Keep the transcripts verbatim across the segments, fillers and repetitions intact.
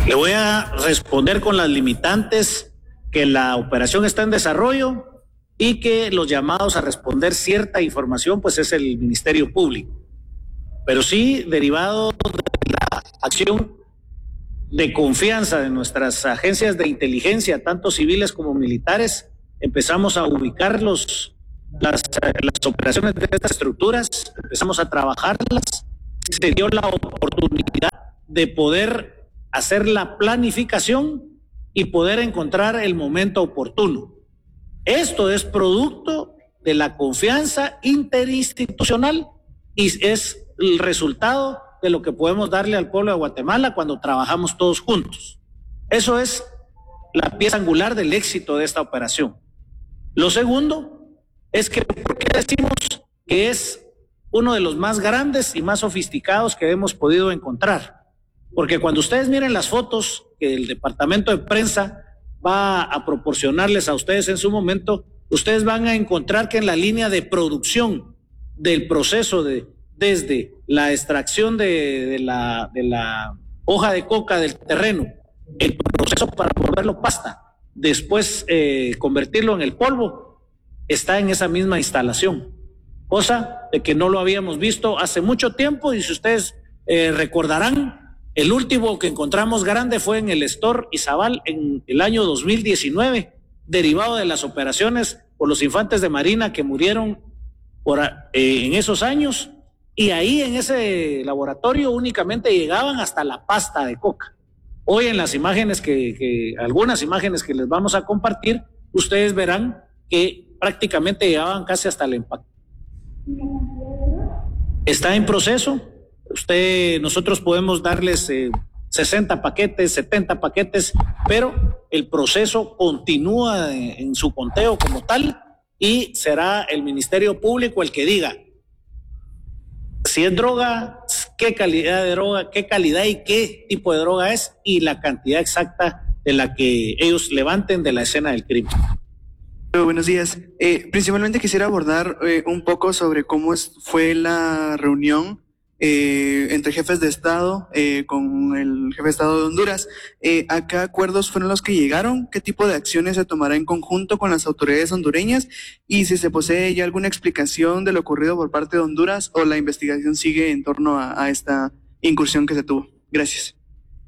Le voy a responder con las limitantes que la operación está en desarrollo y que los llamados a responder cierta información pues es el Ministerio Público. Pero sí, derivado de la acción de confianza de nuestras agencias de inteligencia, tanto civiles como militares, empezamos a ubicar los, las, las operaciones de estas estructuras, empezamos a trabajarlas, se dio la oportunidad de poder hacer la planificación y poder encontrar el momento oportuno. Esto es producto de la confianza interinstitucional y es el resultado de lo que podemos darle al pueblo de Guatemala cuando trabajamos todos juntos. Eso es la pieza angular del éxito de esta operación. Lo segundo es que, ¿por qué decimos que es uno de los más grandes y más sofisticados que hemos podido encontrar? Porque cuando ustedes miren las fotos que el departamento de prensa va a proporcionarles a ustedes en su momento, ustedes van a encontrar que en la línea de producción del proceso de desde la extracción de, de, la, de la hoja de coca del terreno, el proceso para volverlo pasta, después eh, convertirlo en el polvo, está en esa misma instalación, cosa de que no lo habíamos visto hace mucho tiempo. Y si ustedes eh, recordarán, el último que encontramos grande fue en el Store Izabal en el año dos mil diecinueve, derivado de las operaciones por los infantes de Marina que murieron por, eh, en esos años. Y ahí en ese laboratorio únicamente llegaban hasta la pasta de coca. Hoy en las imágenes que, que algunas imágenes que les vamos a compartir, ustedes verán que prácticamente llegaban casi hasta el empaque. Está en proceso. Usted, nosotros podemos darles eh, sesenta paquetes, setenta paquetes, pero el proceso continúa en, en su conteo como tal y será el Ministerio Público el que diga si es droga, qué calidad de droga, qué calidad y qué tipo de droga es y la cantidad exacta de la que ellos levanten de la escena del crimen. Buenos días. Eh, principalmente quisiera abordar eh, un poco sobre cómo es, fue la reunión eh, entre jefes de Estado eh, con el jefe de Estado de Honduras. Eh, ¿A qué acuerdos fueron los que llegaron? ¿Qué tipo de acciones se tomará en conjunto con las autoridades hondureñas? Y si se posee ya alguna explicación de lo ocurrido por parte de Honduras o la investigación sigue en torno a, a esta incursión que se tuvo. Gracias.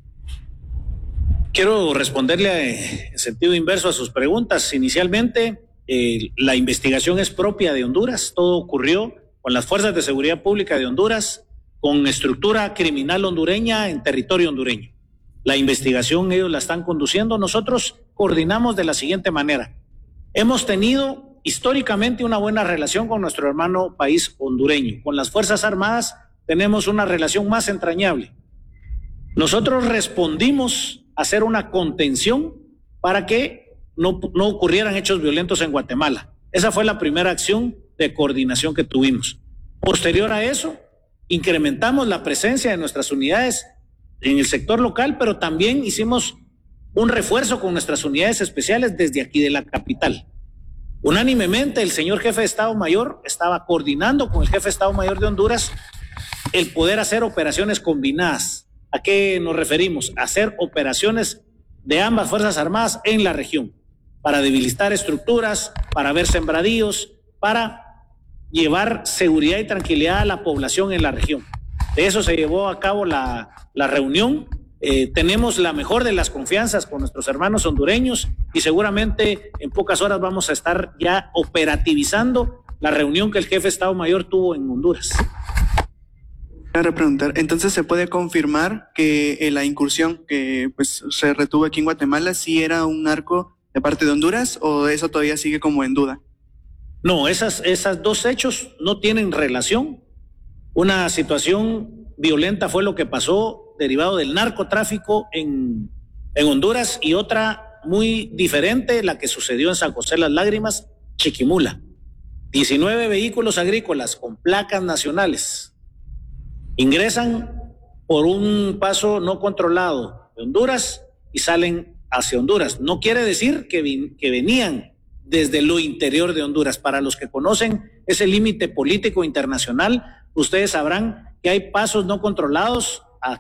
Quiero responderle en sentido inverso a sus preguntas. Inicialmente, eh, la investigación es propia de Honduras. Todo ocurrió con las fuerzas de seguridad pública de Honduras, con estructura criminal hondureña en territorio hondureño. La investigación ellos la están conduciendo. Nosotros coordinamos de la siguiente manera. Hemos tenido históricamente una buena relación con nuestro hermano país hondureño. Con las Fuerzas Armadas tenemos una relación más entrañable. Nosotros respondimos a hacer una contención para que no, no ocurrieran hechos violentos en Guatemala. Esa fue la primera acción de coordinación que tuvimos. Posterior a eso, incrementamos la presencia de nuestras unidades en el sector local, pero también hicimos un refuerzo con nuestras unidades especiales desde aquí de la capital. Unánimemente, el señor jefe de Estado Mayor estaba coordinando con el jefe de Estado Mayor de Honduras el poder hacer operaciones combinadas. ¿A qué nos referimos? Hacer operaciones de ambas Fuerzas Armadas en la región, para debilitar estructuras, para ver sembradíos, para llevar seguridad y tranquilidad a la población en la región. De eso se llevó a cabo la, la reunión. Eh, tenemos la mejor de las confianzas con nuestros hermanos hondureños y seguramente en pocas horas vamos a estar ya operativizando la reunión que el jefe de Estado Mayor tuvo en Honduras. Para preguntar, entonces se puede confirmar que eh, la incursión que pues se retuvo aquí en Guatemala sí era un narco de parte de Honduras o eso todavía sigue como en duda. No, esas, esas dos hechos no tienen relación. Una situación violenta fue lo que pasó derivado del narcotráfico en, en Honduras y otra muy diferente, la que sucedió en San José Las Lágrimas, Chiquimula. diecinueve vehículos agrícolas con placas nacionales ingresan por un paso no controlado de Honduras y salen hacia Honduras. No quiere decir que, vin, que venían desde lo interior de Honduras. Para los que conocen ese límite político internacional, ustedes sabrán que hay pasos no controlados a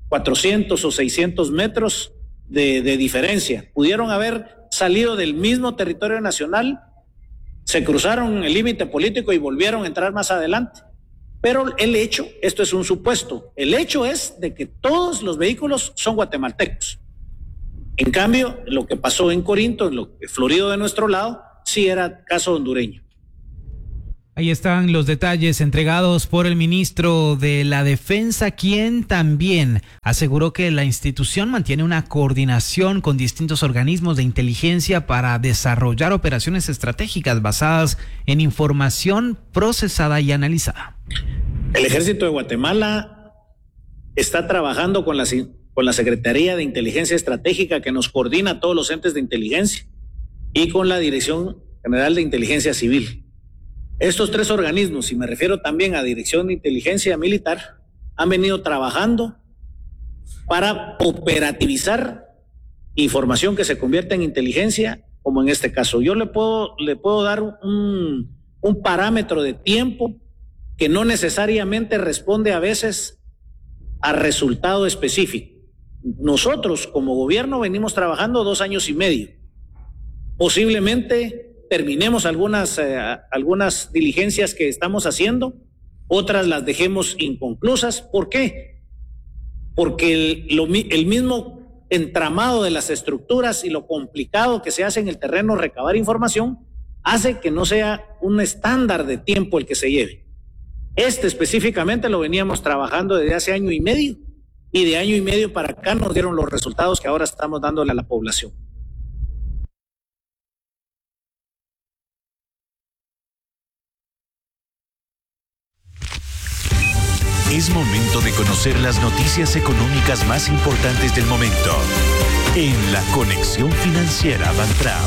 cuatrocientos o seiscientos metros de, de diferencia. Pudieron haber salido del mismo territorio nacional, se cruzaron el límite político y volvieron a entrar más adelante. Pero el hecho, esto es un supuesto, el hecho es de que todos los vehículos son guatemaltecos. En cambio, lo que pasó en Corinto, en lo que Florido de nuestro lado, sí era caso hondureño. Ahí están los detalles entregados por el ministro de la Defensa, quien también aseguró que la institución mantiene una coordinación con distintos organismos de inteligencia para desarrollar operaciones estratégicas basadas en información procesada y analizada. El Ejército de Guatemala está trabajando con la, con la Secretaría de Inteligencia Estratégica, que nos coordina a todos los entes de inteligencia, y con la Dirección General de Inteligencia Civil. Estos tres organismos, y me refiero también a Dirección de Inteligencia Militar, han venido trabajando para operativizar información que se convierte en inteligencia, como en este caso. Yo le puedo, le puedo dar un, un parámetro de tiempo que no necesariamente responde a veces a resultado específico. Nosotros como gobierno venimos trabajando dos años y medio. Posiblemente terminemos algunas, eh, algunas diligencias que estamos haciendo, otras las dejemos inconclusas. ¿Por qué? Porque el, lo, el mismo entramado de las estructuras y lo complicado que se hace en el terreno recabar información hace que no sea un estándar de tiempo el que se lleve. Este específicamente lo veníamos trabajando desde hace año y medio, y de año y medio para acá nos dieron los resultados que ahora estamos dándole a la población. Es momento de conocer las noticias económicas más importantes del momento en la Conexión Financiera Bantrap.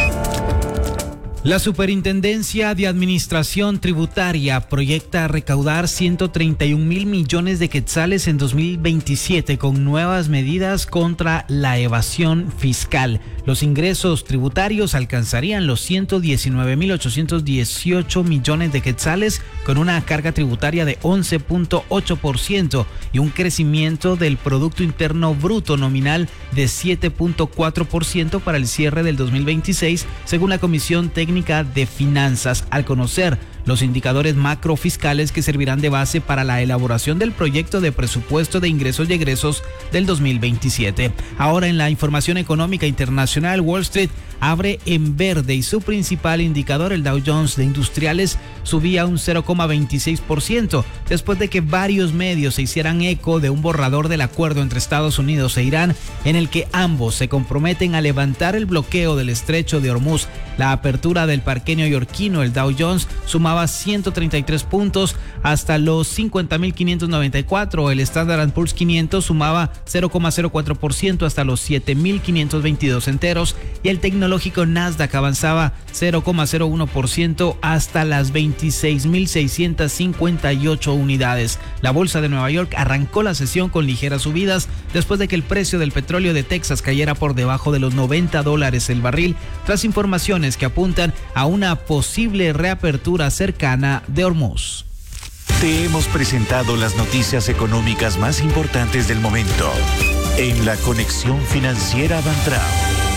La Superintendencia de Administración Tributaria proyecta recaudar ciento treinta y un mil millones de quetzales en dos mil veintisiete con nuevas medidas contra la evasión fiscal. Los ingresos tributarios alcanzarían los ciento diecinueve mil ochocientos dieciocho millones de quetzales con una carga tributaria de once punto ocho por ciento y un crecimiento del Producto Interno Bruto nominal de siete punto cuatro por ciento para el cierre del dos mil veintiséis, según la Comisión Técnica de Finanzas, al conocer los indicadores macrofiscales que servirán de base para la elaboración del proyecto de presupuesto de ingresos y egresos del dos mil veintisiete. Ahora, en la información económica internacional, Wall Street abre en verde y su principal indicador, el Dow Jones de Industriales, subía un cero coma veintiséis por ciento después de que varios medios se hicieran eco de un borrador del acuerdo entre Estados Unidos e Irán en el que ambos se comprometen a levantar el bloqueo del estrecho de Hormuz. La apertura del parque neoyorquino, el Dow Jones, sumaba ciento treinta y tres puntos hasta los cincuenta mil quinientos noventa y cuatro. El Standard and Poor's quinientos sumaba cero coma cero cuatro por ciento hasta los siete mil quinientos veintidós enteros y el tecnológico Nasdaq avanzaba cero coma cero uno por ciento hasta las veintiséis mil seiscientos cincuenta y ocho unidades. La bolsa de Nueva York arrancó la sesión con ligeras subidas después de que el precio del petróleo de Texas cayera por debajo de los noventa dólares el barril, tras informaciones que apuntan a una posible reapertura cercana de Hormuz. Te hemos presentado las noticias económicas más importantes del momento en la Conexión Financiera Bantrap.